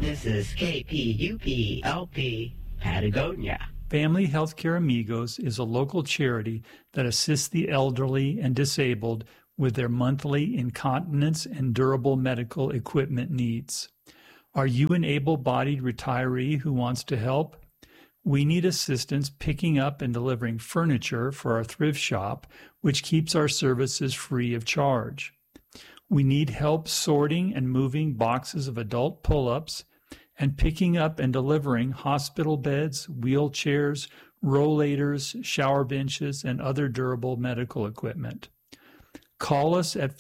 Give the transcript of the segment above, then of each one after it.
This is KPUP-LP, Patagonia. Family Healthcare Amigos is a local charity that assists the elderly and disabled with their monthly incontinence and durable medical equipment needs. Are you an able-bodied retiree who wants to help? We need assistance picking up and delivering furniture for our thrift shop, which keeps our services free of charge. We need help sorting and moving boxes of adult pull-ups and picking up and delivering hospital beds, wheelchairs, rollators, shower benches, and other durable medical equipment. Call us at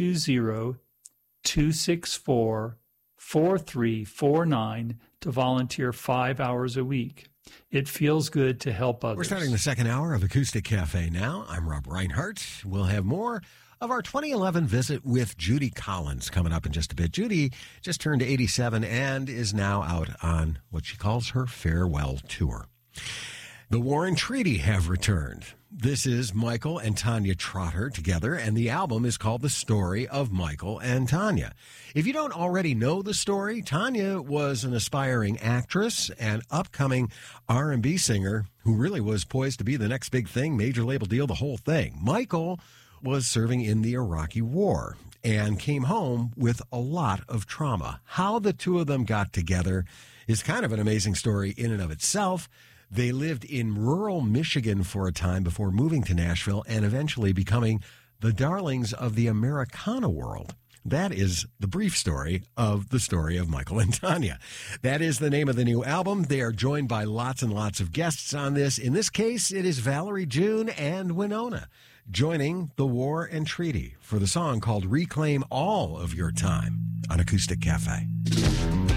520-264-4349 to volunteer 5 hours a week. It feels good to help others. We're starting the second hour of Acoustic Cafe now. I'm Rob Reinhart. We'll have more of our 2011 visit with Judy Collins coming up in just a bit. Judy just turned 87 and is now out on what she calls her farewell tour. The War and Treaty have returned. This is Michael and Tanya Trotter together, and the album is called The Story of Michael and Tanya. If you don't already know the story, Tanya was an aspiring actress and upcoming R&B singer who really was poised to be the next big thing, major label deal, the whole thing. Michael was serving in the Iraqi War and came home with a lot of trauma. How the two of them got together is kind of an amazing story in and of itself. They lived in rural Michigan for a time before moving to Nashville and eventually becoming the darlings of the Americana world. That is the brief story of The Story of Michael and Tanya. That is the name of the new album. They are joined by lots and lots of guests on this. In this case, it is Valerie June and Winona joining The War and Treaty for the song called Reclaim All of Your Time on Acoustic Cafe.